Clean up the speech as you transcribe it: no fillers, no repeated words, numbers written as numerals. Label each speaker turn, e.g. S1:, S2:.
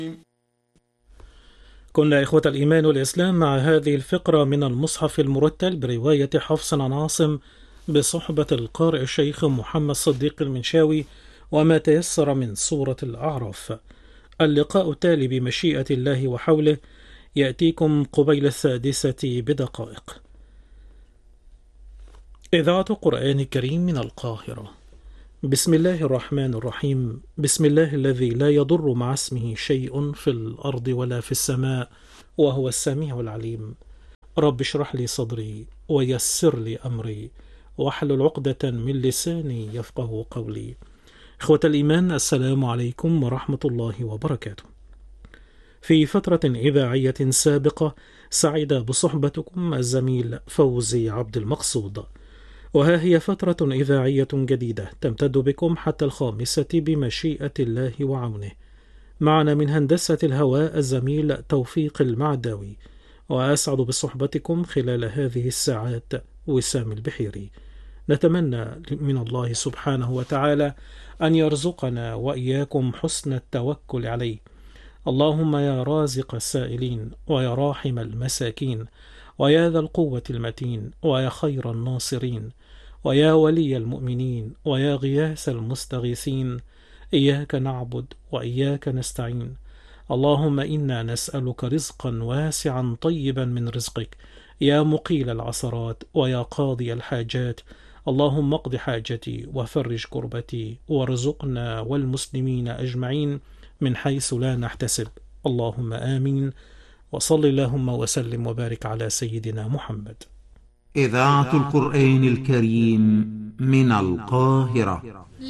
S1: كنا إخوة الإيمان والإسلام مع هذه الفقرة من المصحف المرتل برواية حفص عن عاصم بصحبة القارئ الشيخ محمد صديق المنشاوي وما تيسر من سورة الأعراف. اللقاء التالي بمشيئة الله وحوله يأتيكم قبيل 6 بدقائق. إذاعة قرآن الكريم من القاهرة. بسم الله الرحمن الرحيم. بسم الله الذي لا يضر مع اسمه شيء في الأرض ولا في السماء وهو السميع العليم. رب اشرح لي صدري ويسر لي أمري واحلل عقدة من لساني يفقه قولي. إخوة الإيمان، السلام عليكم ورحمة الله وبركاته. في فترة إذاعية سابقة سعد بصحبتكم الزميل فوزي عبد المقصود، وها هي فترة إذاعية جديدة تمتد بكم حتى 5 بمشيئة الله وعونه. معنا من هندسة الهواء الزميل توفيق المعداوي، وأسعد بصحبتكم خلال هذه الساعات وسام البحيري. نتمنى من الله سبحانه وتعالى أن يرزقنا وإياكم حسن التوكل عليه. اللهم يا رازق السائلين ويا راحم المساكين ويا ذا القوة المتين ويا خير الناصرين ويا ولي المؤمنين ويا غياث المستغيثين، إياك نعبد وإياك نستعين. اللهم إنا نسألك رزقا واسعا طيبا من رزقك يا مقيل العثرات ويا قاضي الحاجات. اللهم اقض حاجتي وفرج كربتي وارزقنا والمسلمين أجمعين من حيث لا نحتسب. اللهم آمين. وصل اللهم وسلم وبارك على سيدنا محمد.
S2: إذاعة القرآن الكريم من القاهرة.